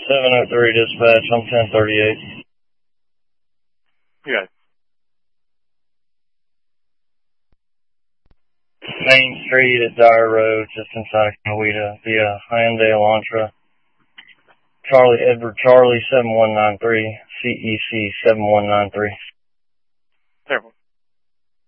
703 dispatch, I'm 1038. Yeah. Main Street at Dyer Road, just inside of Coweta, via Hyundai Elantra. Charlie Edward Charlie 7193, CEC 7193. Terrible.